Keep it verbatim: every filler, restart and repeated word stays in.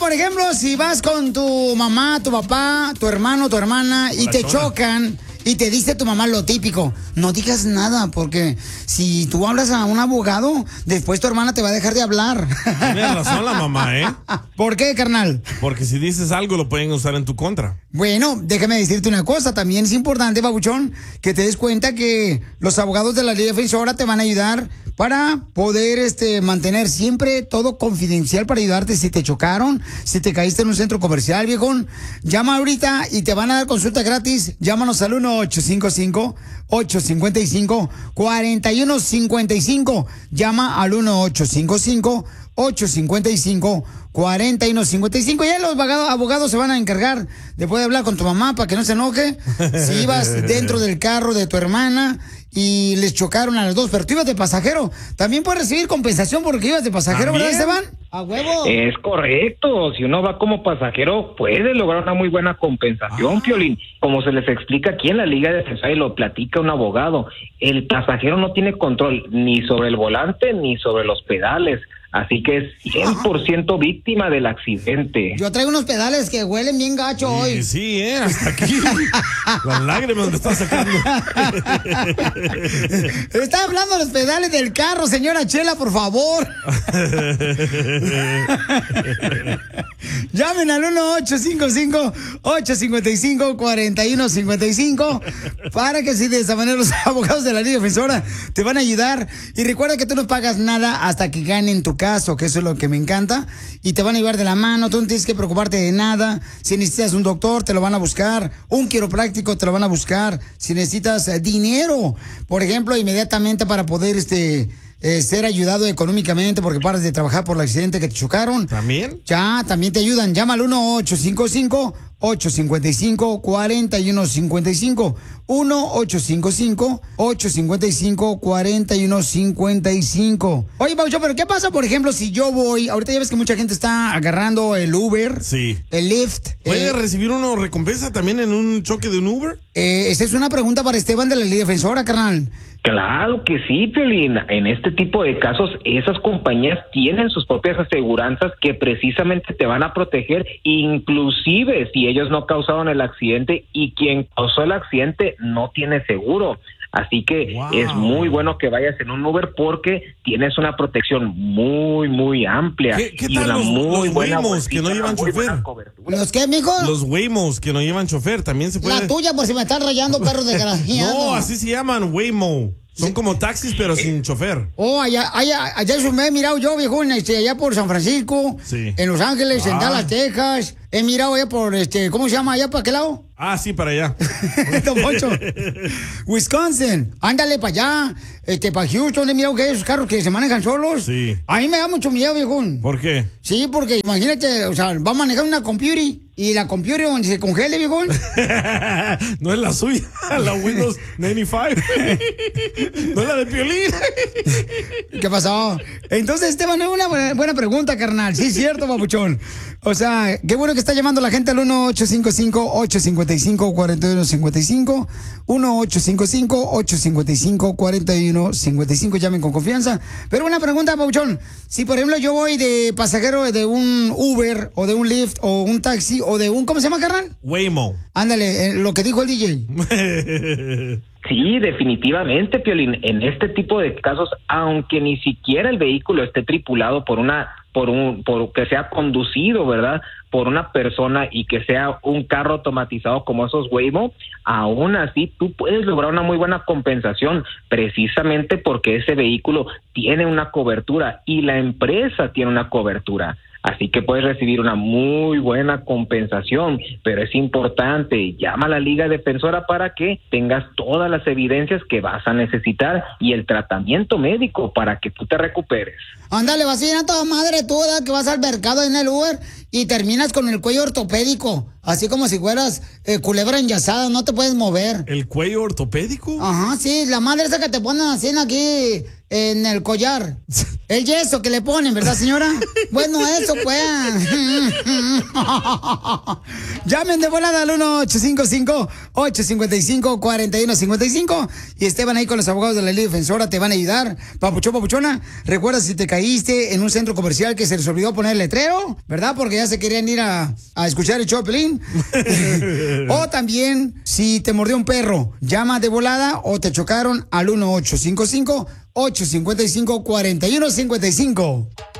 por ejemplo, si vas con tu mamá, tu papá, tu hermano, tu hermana y te chocan y te dice tu mamá lo típico, no digas nada, porque si tú hablas a un abogado, después tu hermana te va a dejar de hablar. Tienes razón la mamá, ¿eh? ¿Por qué, carnal? Porque si dices algo lo pueden usar en tu contra. Bueno, déjame decirte una cosa, también es importante, babuchón, que te des cuenta que los abogados de la ley defensora te van a ayudar para poder este, mantener siempre todo confidencial para ayudarte si te chocaron, si te caíste en un centro comercial, viejón. Llama ahorita y te van a dar consulta gratis. Llámanos al uno ocho cinco cinco, ocho cinco cinco, cuatro uno cinco cinco. Llama al uno ocho cinco cinco, ocho cinco cinco, cuatro uno cinco cinco. Ya los abogados se van a encargar de poder hablar con tu mamá para que no se enoje. Si ibas dentro del carro de tu hermana y les chocaron a las dos, pero tú ibas de pasajero, también puedes recibir compensación porque ibas de pasajero, ¿verdad, Esteban? ¡A huevo! Es correcto. Si uno va como pasajero, puede lograr una muy buena compensación, ah. Piolín. Como se les explica aquí en la Liga Defensora y lo platica un abogado, el pasajero no tiene control ni sobre el volante ni sobre los pedales. Así que es cien por ciento víctima del accidente. Yo traigo unos pedales que huelen bien gacho sí, hoy. Sí, eh, hasta aquí. Las lágrimas me están sacando. Está hablando de los pedales del carro, señora Chela, por favor. Llamen al uno ocho cinco cinco, ocho cinco cinco, cuatro uno cinco cinco para que si de esa manera los abogados de la Liga Defensora te van a ayudar. Y recuerda que tú no pagas nada hasta que ganen tu caso, que eso es lo que me encanta, y te van a llevar de la mano, tú no tienes que preocuparte de nada. Si necesitas un doctor, te lo van a buscar, un quiropráctico, te lo van a buscar. Si necesitas eh, dinero, por ejemplo, inmediatamente para poder este eh, ser ayudado económicamente porque paras de trabajar por el accidente que te chocaron. ¿También? Ya, también te ayudan. Llama al uno ocho cinco cinco, ocho cinco cinco, cuatro uno cinco cinco. uno ocho cinco cinco, ocho cinco cinco, cuatro uno cinco cinco. Oye, Paucho, pero ¿qué pasa, por ejemplo, si yo voy? Ahorita ya ves que mucha gente está agarrando el Uber, sí, el Lyft. ¿Puede eh, recibir una recompensa también en un choque de un Uber? Eh, esa es una pregunta para Esteban de la Liga Defensora, carnal. Claro que sí, Piolín. En este tipo de casos, esas compañías tienen sus propias aseguranzas que precisamente te van a proteger, inclusive si ellos no causaron el accidente y quien causó el accidente no tiene seguro. Así que wow, es muy bueno que vayas en un Uber porque tienes una protección muy, muy amplia. ¿Qué, qué y tal una los, muy los buena Waymos que no llevan chofer? ¿Los qué, mijo? Los Waymos que no llevan chofer, también se puede. La tuya, por si me están rayando, perro desgraciado. No, así se llaman, Waymo. Son sí, como taxis, pero sin chofer. Oh, allá, allá, allá eso me he mirado yo, viejo, este, allá por San Francisco, sí, en Los Ángeles, ah, en Dallas, Texas. He mirado allá por, este, ¿cómo se llama allá? ¿Para qué lado? Ah, sí, para allá. Don Poncho. Wisconsin. Ándale para allá. Este, para Houston, he mirado que hay esos carros que se manejan solos. Sí. A mí me da mucho miedo, viejón. ¿Por qué? Sí, porque imagínate, o sea, va a manejar una computer y la computer donde se congele, viejón. No es la suya, la Windows noventa y cinco. No es la de Piolín. ¿Qué pasó? Entonces, Esteban, es una buena, buena pregunta, carnal. Sí, es cierto, papuchón. O sea, qué bueno que está llamando la gente al uno ocho cinco cinco, ocho cinco cinco, cuatro uno cinco cinco. uno ocho cinco cinco, ocho cinco cinco, cuatro uno cinco cinco. Llamen con confianza. Pero una pregunta, papuchón. Si, por ejemplo, yo voy de pasajero de un Uber o de un Lyft o un taxi o de un, ¿cómo se llama, carnal? Waymo. Ándale, eh, lo que dijo el D J. Sí, definitivamente, Piolín. En este tipo de casos, aunque ni siquiera el vehículo esté tripulado por una, por un, por que sea conducido, ¿verdad?, por una persona y que sea un carro automatizado como esos Waymo, aún así tú puedes lograr una muy buena compensación, precisamente porque ese vehículo tiene una cobertura y la empresa tiene una cobertura. Así que puedes recibir una muy buena compensación, pero es importante, llama a la Liga Defensora para que tengas todas las evidencias que vas a necesitar y el tratamiento médico para que tú te recuperes. Ándale, vas a ir a toda madre tú, ¿verdad?, que vas al mercado en el Uber y terminas con el cuello ortopédico, así como si fueras eh, culebra enyesada, no te puedes mover. ¿El cuello ortopédico? Ajá, sí, la madre esa que te ponen así aquí en el collar. El yeso que le ponen, ¿verdad, señora? Bueno, eso pues. Llamen de volada al uno ocho cinco cinco, ocho cinco cinco, cuatro uno cinco cinco y Esteban ahí con los abogados de la Liga Defensora te van a ayudar. Papuchón, papuchona, recuerda si te caíste en un centro comercial que se les olvidó poner el letrero, ¿verdad? Porque ya se querían ir a, a escuchar el show de Piolín. O también, si te mordió un perro, llama de volada o te chocaron al uno ocho cinco cinco, ocho cinco cinco, cuatro uno cinco cinco.